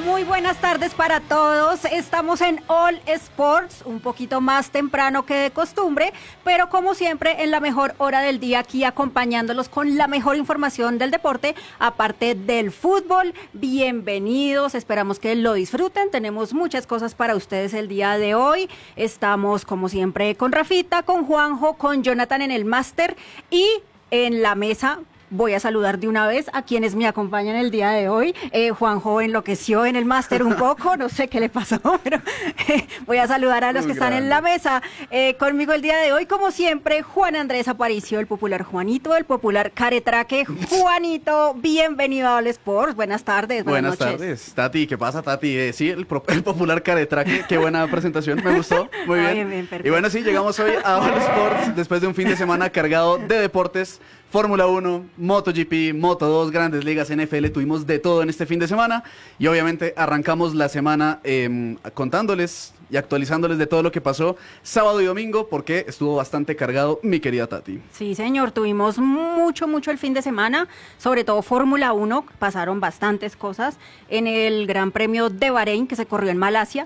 muy buenas tardes para todos. Estamos en All Sports, un poquito más temprano que de costumbre, pero como siempre en la mejor hora del día aquí acompañándolos con la mejor información del deporte, aparte del fútbol. Bienvenidos, esperamos que lo disfruten. Tenemos muchas cosas para ustedes el día de hoy. Estamos como siempre con Rafita, con Juanjo, con Jonathan en el máster y en la mesa. Voy a saludar de una vez a quienes me acompañan el día de hoy. Juanjo enloqueció en el máster un poco, no sé qué le pasó, pero voy a saludar a los que están en la mesa. Conmigo el día de hoy, como siempre, Juan Andrés Aparicio, el popular Juanito, el popular Caretraque. Juanito, bienvenido a All Sports. Buenas tardes, buenas noches. Tardes, Tati. ¿Qué pasa, Tati? Sí, el popular Caretraque. Qué buena presentación, me gustó. Muy bien. Bien, perfecto. Y bueno, sí, llegamos hoy a All Sports después de un fin de semana cargado de deportes. Fórmula 1, MotoGP, Moto2, Grandes Ligas, NFL, tuvimos de todo en este fin de semana y obviamente arrancamos la semana contándoles y actualizándoles de todo lo que pasó sábado y domingo porque estuvo bastante cargado mi querida Tati. Sí, señor, tuvimos mucho el fin de semana, sobre todo Fórmula 1, pasaron bastantes cosas en el Gran Premio de Bahrein que se corrió en Malasia,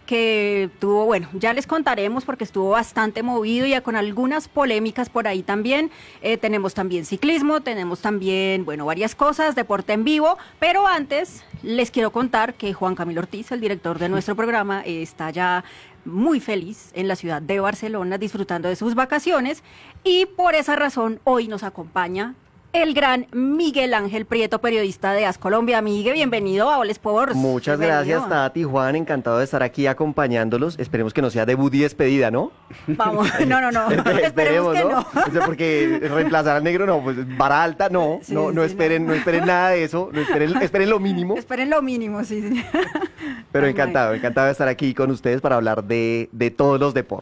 que tuvo, bueno, ya les contaremos porque estuvo bastante movido y con algunas polémicas por ahí también. Tenemos también ciclismo, tenemos también, bueno, varias cosas, deporte en vivo, pero antes les quiero contar que Juan Camilo Ortiz, el director de nuestro programa, está ya muy feliz en la ciudad de Barcelona disfrutando de sus vacaciones y por esa razón hoy nos acompaña el gran Miguel Ángel Prieto, periodista de AS Colombia. Miguel, bienvenido a All Sports. Muchas Bienvenido. gracias, Tati, Juan, encantado de estar aquí acompañándolos. Esperemos que no sea debut y despedida, ¿no? Vamos, no. Esperemos que no. O sea, porque reemplazar al negro, no, pues vara alta, no, Sí, no, sí, no esperen nada de eso, esperen lo mínimo. Esperen lo mínimo, sí. Pero Ay, encantado de estar aquí con ustedes para hablar de todos los deportes.